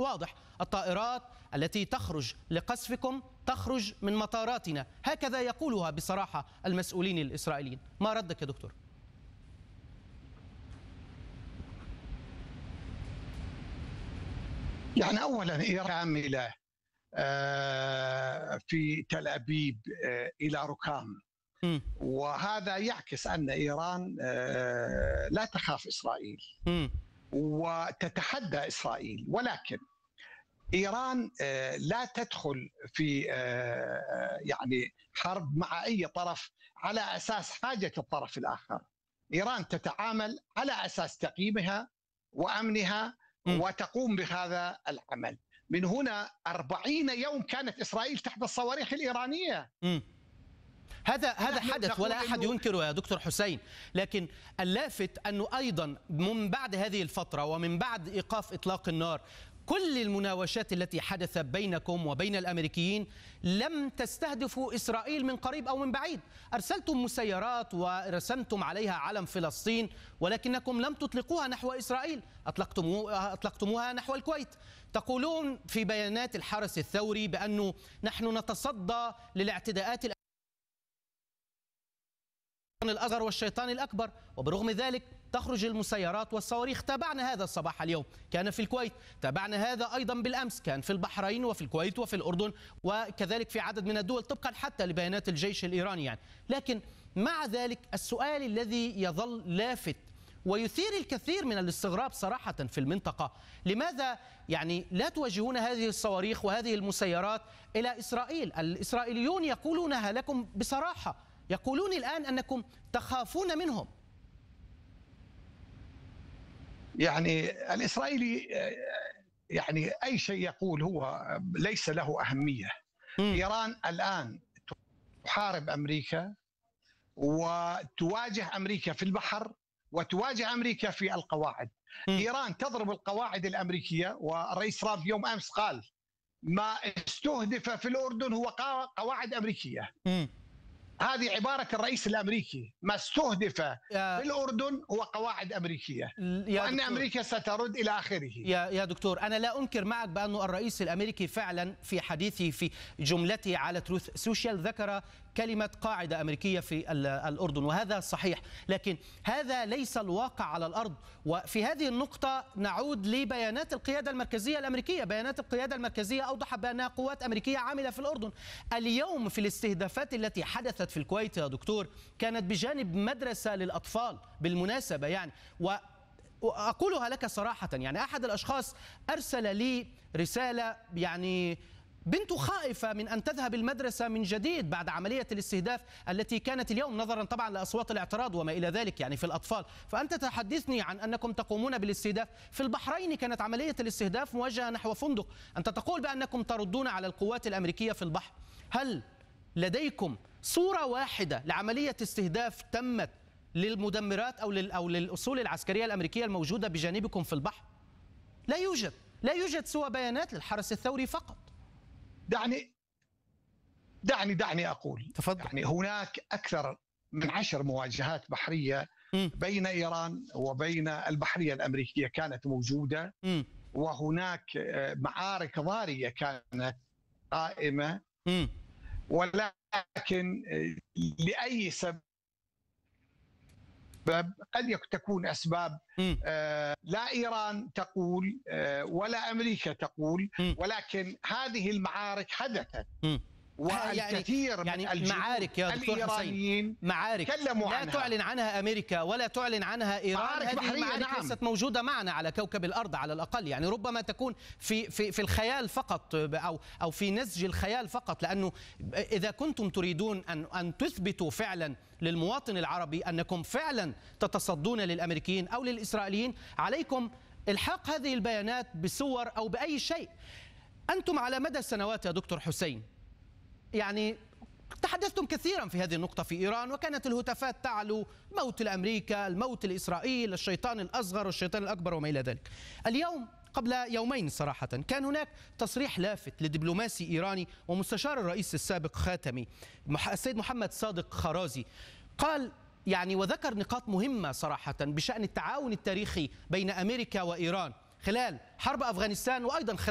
واضح: الطائرات التي تخرج لقصفكم تخرج من مطاراتنا، هكذا يقولها بصراحة المسؤولين الإسرائيليين. ما ردك يا دكتور؟ يعني أولا إيران كاملة في تل أبيب إلى ركام، وهذا يعكس أن إيران لا تخاف إسرائيل وتتحدى إسرائيل، ولكن إيران لا تدخل في يعني حرب مع أي طرف على أساس حاجة الطرف الآخر. إيران تتعامل على أساس تقييمها وأمنها وتقوم بهذا العمل. من هنا 40 يوم كانت إسرائيل تحت الصواريخ الإيرانية. هذا حدث ولا أحد ينكره يا دكتور حسين، لكن اللافت أنه أيضا من بعد هذه الفترة ومن بعد إيقاف إطلاق النار كل المناوشات التي حدث بينكم وبين الأمريكيين لم تستهدفوا إسرائيل من قريب أو من بعيد. أرسلتم مسيرات ورسمتم عليها علم فلسطين، ولكنكم لم تطلقوها نحو إسرائيل، أطلقتموها نحو الكويت. تقولون في بيانات الحرس الثوري بأنه نحن نتصدى للاعتداءات الأصغر والشيطان الأكبر، وبرغم ذلك تخرج المسيرات والصواريخ. تابعنا هذا الصباح اليوم كان في الكويت، تابعنا هذا أيضا بالأمس كان في البحرين وفي الكويت وفي الأردن وكذلك في عدد من الدول طبقا حتى لبيانات الجيش الإيراني يعني. لكن مع ذلك السؤال الذي يظل لافت ويثير الكثير من الاستغراب صراحة في المنطقة: لماذا يعني لا توجهون هذه الصواريخ وهذه المسيرات إلى إسرائيل؟ الإسرائيليون يقولونها لكم بصراحة، يقولون الآن أنكم تخافون منهم. يعني الإسرائيلي يعني أي شيء يقول هو ليس له أهمية. إيران الآن تحارب أمريكا وتواجه أمريكا في البحر وتواجه أمريكا في القواعد. إيران تضرب القواعد الأمريكية، والرئيس ترامب يوم أمس قال ما استهدف في الأردن هو قواعد أمريكية. هذه عبارة الرئيس الأمريكي: ما استهدف في الأردن هو قواعد أمريكية، وأن أمريكا سترد إلى آخره. يا دكتور، أنا لا أنكر معك بأن الرئيس الأمريكي فعلا في حديثه في جملته على تروث سوشيال ذكر كلمة قاعدة أمريكية في الأردن، وهذا صحيح، لكن هذا ليس الواقع على الأرض. وفي هذه النقطة نعود لبيانات القيادة المركزية الأمريكية. بيانات القيادة المركزية أوضحت بأنها قوات أمريكية عاملة في الأردن. اليوم في الاستهدافات التي حدثت في الكويت يا دكتور كانت بجانب مدرسة للأطفال بالمناسبة يعني، وأقولها لك صراحة، يعني أحد الأشخاص أرسل لي رسالة يعني بنته خائفة من أن تذهب المدرسة من جديد بعد عملية الاستهداف التي كانت اليوم، نظرا طبعا لأصوات الاعتراض وما إلى ذلك يعني في الأطفال. فأنت تحدثني عن أنكم تقومون بالاستهداف. في البحرين كانت عملية الاستهداف موجهة نحو فندق، أنت تقول بأنكم تردون على القوات الأمريكية في البحر. هل لديكم صورة واحدة لعملية استهداف تمت للمدمرات أو للأصول العسكرية الأمريكية الموجودة بجانبكم في البحر؟ لا يوجد سوى بيانات للحرس الثوري فقط. دعني أقول. تفضل. يعني هناك أكثر من 10 مواجهات بحرية بين إيران وبين البحرية الأمريكية كانت موجودة، وهناك معارك ضارية كانت قائمة، ولكن لأي سبب قد تكون أسباب لا إيران تقول ولا أمريكا تقول، ولكن هذه المعارك حدثت. والكثير يعني المعارك يا دكتور حسين، معارك لا تعلن عنها أمريكا ولا تعلن عنها إيران. هذه المعارك ليست موجودة معنا على كوكب الأرض على الأقل، يعني ربما تكون في الخيال فقط أو في نسج الخيال فقط، لأنه إذا كنتم تريدون أن تثبتوا فعلا للمواطن العربي أنكم فعلا تتصدون للأمريكيين أو للإسرائيليين، عليكم إلحاق هذه البيانات بصور أو بأي شيء. أنتم على مدى السنوات يا دكتور حسين يعني تحدثتم كثيرا في هذه النقطة في إيران، وكانت الهتافات تعلو: موت لأمريكا، الموت لإسرائيل، الشيطان الأصغر والشيطان الأكبر وما إلى ذلك. اليوم قبل يومين صراحة كان هناك تصريح لافت لدبلوماسي إيراني ومستشار الرئيس السابق خاتمي السيد محمد صادق خرازي، قال يعني وذكر نقاط مهمة صراحة بشأن التعاون التاريخي بين أمريكا وإيران خلال حرب أفغانستان وأيضا خلال